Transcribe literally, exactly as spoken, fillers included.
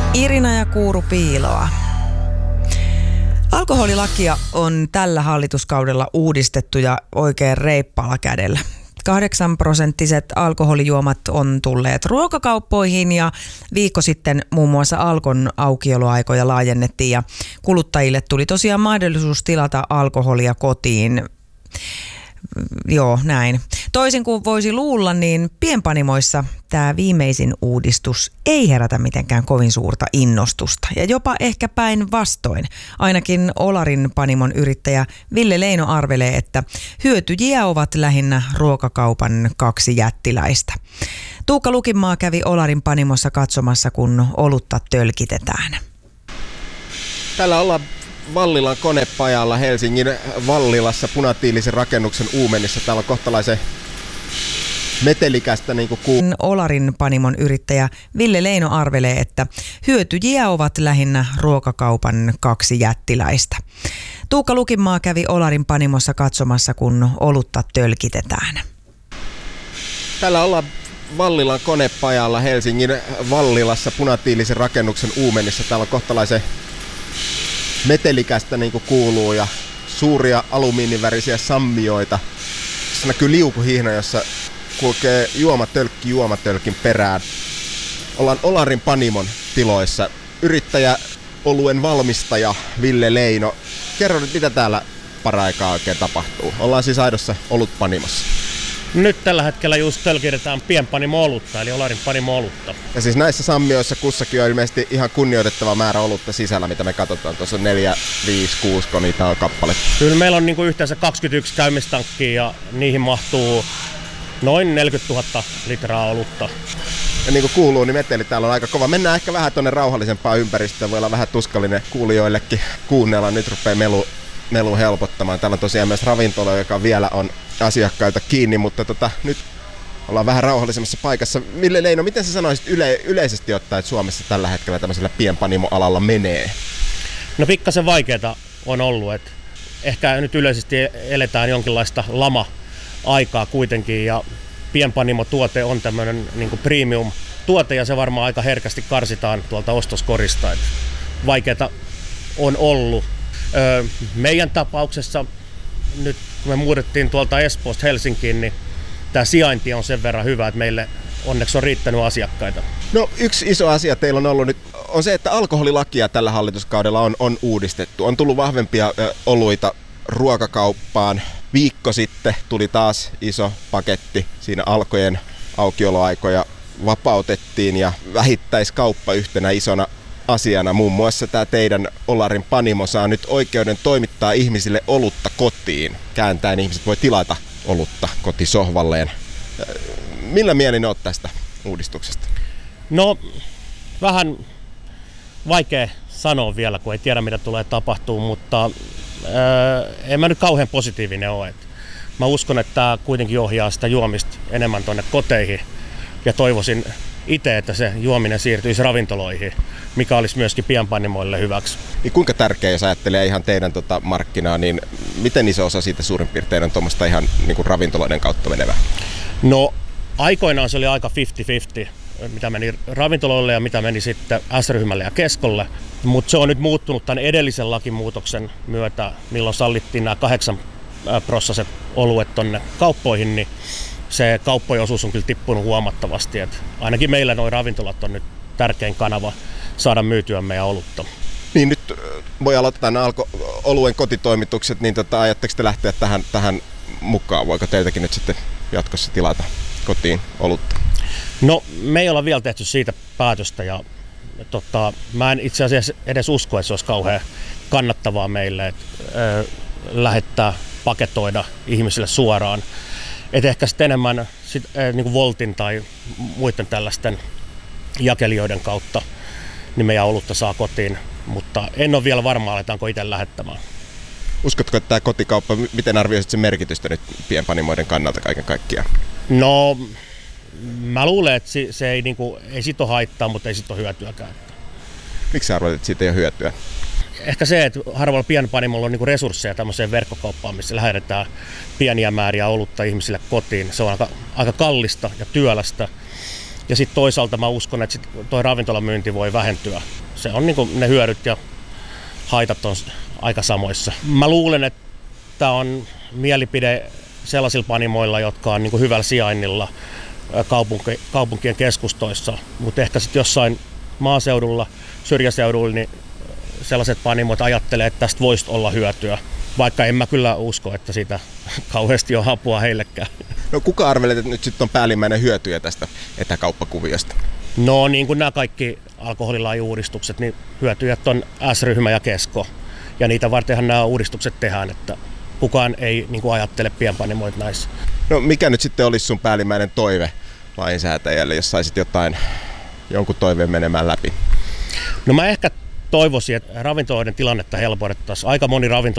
Irina ja Kuuru piiloa. Alkoholilakia on tällä hallituskaudella uudistettu ja oikein reippaalla kädellä. Kahdeksan prosenttiset alkoholijuomat on tulleet ruokakauppoihin ja viikko sitten muun muassa Alkon aukioloaikoja laajennettiin ja kuluttajille tuli tosiaan mahdollisuus tilata alkoholia kotiin. Joo, näin. Toisin kuin voisi luulla, niin pienpanimoissa tämä viimeisin uudistus ei herätä mitenkään kovin suurta innostusta. Ja jopa ehkä päinvastoin. Ainakin Olarin panimon yrittäjä Ville Leino arvelee, että hyötyjiä ovat lähinnä ruokakaupan kaksi jättiläistä. Tuukka Lukinmaa kävi Olarin panimossa katsomassa, kun olutta tölkitetään. Täällä ollaan Vallilan konepajalla Helsingin Vallilassa punatiilisen rakennuksen uumenissa. Täällä on kohtalaisen metelikästä niin kuin kuu. Olarin panimon yrittäjä Ville Leino arvelee, että hyötyjiä ovat lähinnä ruokakaupan kaksi jättiläistä. Tuukka Lukinmaa kävi Olarin panimossa katsomassa, kun olutta tölkitetään. Täällä ollaan Vallilan konepajalla Helsingin Vallilassa punatiilisen rakennuksen uumenissa. Täällä on kohtalaisen metelikästä niin kuin kuuluu ja suuria alumiinivärisiä sammioita. Tässä näkyy liukuhihna, jossa kulkee juomatölkki juomatölkin perään. Ollaan Olarin panimon tiloissa. Yrittäjä, oluen valmistaja Ville Leino. Kerro nyt, mitä täällä paraikaa oikein tapahtuu. Ollaan siis aidossa olutpanimossa. Nyt tällä hetkellä just tölkitetään pienpanimo-olutta, eli Olarin panimo-olutta. Ja siis näissä sammioissa kussakin on ilmeisesti ihan kunnioitettava määrä olutta sisällä, mitä me katsotaan. Tuossa on neljä, viisi, kuusi, kun niitä on kappale. Kyllä meillä on niinku yhteensä kaksikymmentäyksi käymistankkia ja niihin mahtuu noin neljäkymmentätuhatta litraa olutta. Ja niin kuin kuuluu, niin meteli täällä on aika kova. Mennään ehkä vähän tuonne rauhallisempaan ympäristöön. Voi olla vähän tuskallinen kuulijoillekin kuunnella. Nyt rupeaa melu, melu helpottamaan. Täällä on tosiaan myös ravintola, joka vielä on asiakkaita kiinni, mutta tota, nyt ollaan vähän rauhallisemmassa paikassa. Ville Leino, miten sä sanoisit yle, yleisesti ottaen, että Suomessa tällä hetkellä tämmöisellä pienpanimo-alalla menee? No pikkasen vaikeaa on ollut. Et ehkä nyt yleisesti eletään jonkinlaista lama-aikaa kuitenkin ja pienpanimo-tuote on tämmöinen niin kuin premium-tuote ja se varmaan aika herkästi karsitaan tuolta ostoskorista. Et vaikeaa on ollut. Öö, meidän tapauksessa nyt kun me muutettiin tuolta Espoosta Helsinkiin, niin tämä sijainti on sen verran hyvä, että meille onneksi on riittänyt asiakkaita. No yksi iso asia teillä on ollut nyt on se, että alkoholilakia tällä hallituskaudella on, on uudistettu. On tullut vahvempia ö, oluita ruokakauppaan. Viikko sitten tuli taas iso paketti. Siinä Alkojen aukioloaikoja vapautettiin ja vähittäiskauppa yhtenä isona asiana. Muun muassa tämä teidän Olarin panimo saa nyt oikeuden toimittaa ihmisille olutta kotiin. Kääntäen ihmiset voi tilata olutta kotisohvalleen. Millä mielin olet tästä uudistuksesta? No, vähän vaikea sanoa vielä, kun ei tiedä mitä tulee tapahtuu, mutta äh, en mä nyt kauhean positiivinen ole. Mä uskon, että tämä kuitenkin ohjaa sitä juomista enemmän tuonne koteihin ja toivoisin itse, että se juominen siirtyisi ravintoloihin, mikä olisi myöskin pienpanimoille hyväksi. Niin kuinka tärkeä, jos ajattelee ihan teidän tota markkinaa, niin miten iso osa siitä suurin piirtein on tuommoista ihan niin kuin ravintoloiden kautta menevää? No aikoinaan se oli aika viisikymmentä viisikymmentä, mitä meni ravintoloille ja mitä meni sitten S-ryhmälle ja keskolle. Mutta se on nyt muuttunut tämän edellisen lakimuutoksen myötä, milloin sallittiin nämä kahdeksan prossaset oluet tonne kauppoihin, niin se kauppojen osuus on kyllä tippunut huomattavasti. Et ainakin meillä nuo ravintolat on nyt tärkein kanava saada myytyä meidän olutta. Niin nyt voi aloittaa nämä alko- oluen kotitoimitukset, niin tota, ajatteko te lähteä tähän, tähän mukaan? Voiko teiltäkin nyt sitten jatkossa tilata kotiin olutta? No me ei olla vielä tehty siitä päätöstä ja tota, mä en itse asiassa edes usko, että se olisi kauhean kannattavaa meille, että äh, lähettää, paketoida ihmisille suoraan. Et ehkä sitten enemmän sit, äh, niin kuin Voltin tai muiden tällaisten jakelijoiden kautta niin meidän olutta saa kotiin, mutta en ole vielä varma, aletaanko itse lähettämään. Uskotko, että tämä kotikauppa, miten arvioisit sen merkitystä nyt pienpanimoiden kannalta kaiken kaikkiaan? No, mä luulen, että se ei, niin kuin, ei sit ole haittaa, mutta ei sit ole hyötyäkään. Miksi sä arvoit, että siitä ei ole hyötyä? Ehkä se, että harvalla pienpanimolla on niin kuin resursseja tämmöiseen verkkokauppaan, missä lähetetään pieniä määriä olutta ihmisille kotiin. Se on aika, aika kallista ja työlästä. Ja sitten toisaalta mä uskon, että sit toi ravintolamyynti voi vähentyä se on niin kuin ne hyödyt ja haitat on aika samoissa. Mä luulen, että tämä on mielipide sellaisilla panimoilla, jotka on niin kuin hyvällä sijainnilla kaupunki, kaupunkien keskustoissa, mutta ehkä sitten jossain maaseudulla, syrjäseudulla, niin sellaiset panimot ajattelee, että tästä voisi olla hyötyä, vaikka en mä kyllä usko, että siitä kauheasti on apua heillekään. No kuka arvelet, että nyt sitten on päällimmäinen hyötyjä tästä etäkauppakuviosta? No niin kuin nämä kaikki alkoholilain uudistukset, niin hyötyjät on S-ryhmä ja Kesko, ja niitä vartenhan nämä uudistukset tehdään, että kukaan ei niin kuin ajattele pienpanimoita näissä. No mikä nyt sitten olisi sun päällimmäinen toive lainsäätäjälle, jos saisit jotain, jonkun toiveen menemään läpi? No mä ehkä toivoisin, että ravintoloiden tilannetta helpotettaisiin. Aika moni ravintola